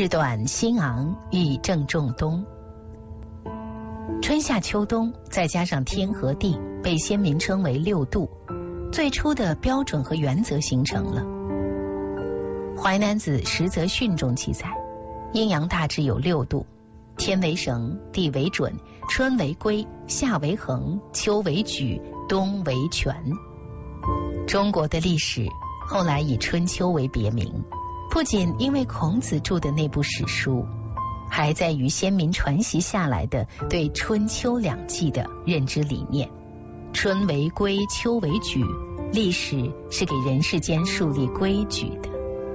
日短心昂，欲正中东。春夏秋冬再加上天和地，被先民称为六度，最初的标准和原则形成了。淮南子实则训中记载，阴阳大致有六度，天为绳，地为准，春为归，夏为衡，秋为矩，冬为权。中国的历史后来以春秋为别名，不仅因为孔子著的那部史书，还在于先民传习下来的对春秋两季的认知理念。春为规，秋为矩，历史是给人世间树立规矩的。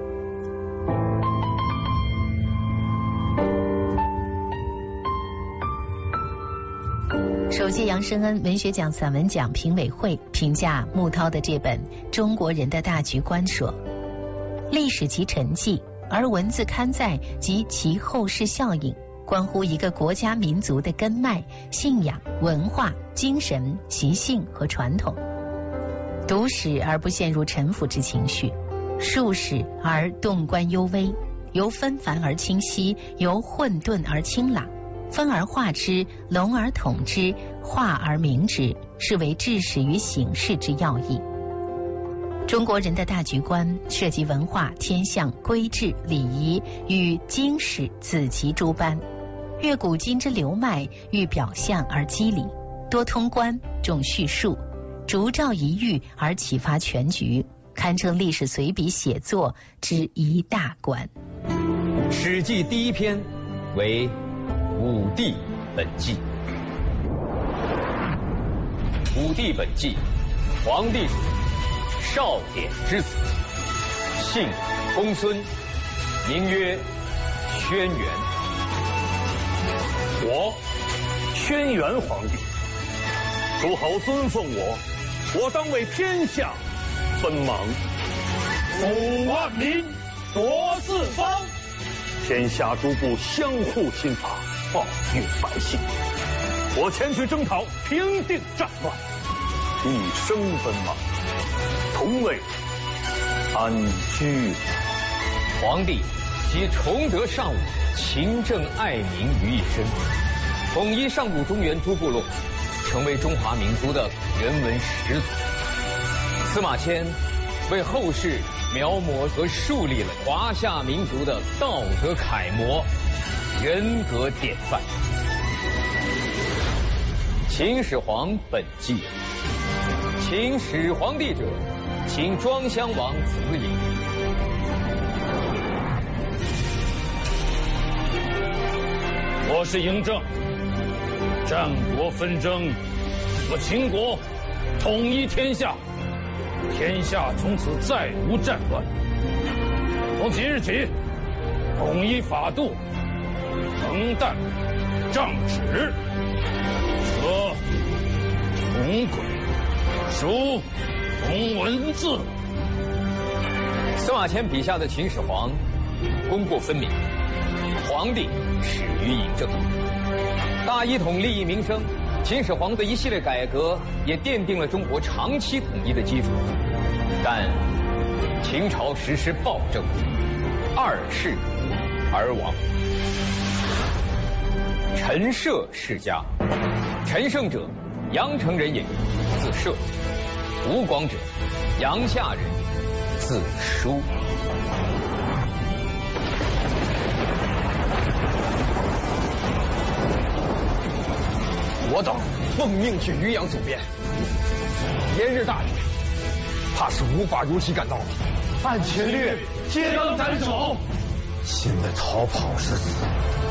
首届杨申恩文学奖散文奖评委会评价穆涛的这本《中国人的大局观》说，历史即沉寂，而文字刊载及其后世效应，关乎一个国家民族的根脉、信仰、文化、精神、习性和传统。读史而不陷入沉浮之情绪，述史而洞观幽微，由纷繁而清晰，由混沌而清朗，分而化之，笼而统之，化而明之，是为治史与醒世之要义。中国人的大局观涉及文化、天象、规制、礼仪与经史子集诸般，阅古今之流脉，遇表象而机理，多通观，重叙述，逐照一喻而启发全局，堪称历史随笔写作之一大观。 史记第一篇为武帝本纪。武帝本纪，皇帝主，少典之子，姓公孙，名曰轩辕。 我轩辕皇帝，诸侯尊奉我，我当为天下奔忙，抚万民，夺四方，天下诸部相互侵伐，暴虐百姓。我前去征讨，平定战乱，一生奔忙，同为安居。 皇帝集崇德尚武、勤政爱民于一身，统一上古中原诸部落，成为中华民族的人文始祖。司马迁为后世描摹和树立了华夏民族的道德楷模、人格典范。秦始皇本纪，秦始皇帝者，秦庄襄王子也。 我是嬴政，战国纷争，我秦国统一天下，天下从此再无战乱。从即日起，统一法度，衡担丈尺，则同轨，书同文字。 司马迁笔下的秦始皇，功过分明，皇帝始于嬴政，大一统利益民生。秦始皇的一系列改革也奠定了中国长期统一的基础。但秦朝实施暴政，二世而亡。陈涉世家，陈胜者，阳城人也，字涉；吴广者，阳夏人也，字叔。 我等奉命去渔阳阻边，连日大雨，怕是无法如期赶到了。按前略，皆当斩首。现在逃跑是死，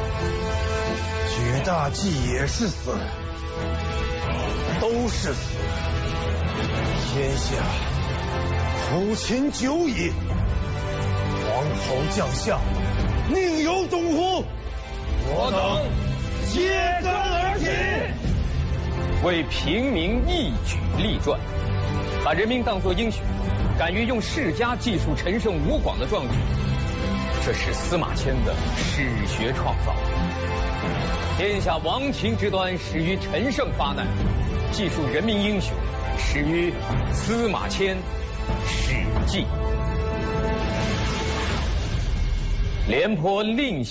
举大计也是死，都是死。天下苦秦久矣，王侯将相宁有种乎？我等揭竿而起， 为平民一举立传，把人民当作英雄，敢于用世家记述陈胜吴广的壮举，这是司马迁的史学创造。天下亡秦之端始于陈胜发难，记述人民英雄始于司马迁《史记》。廉颇另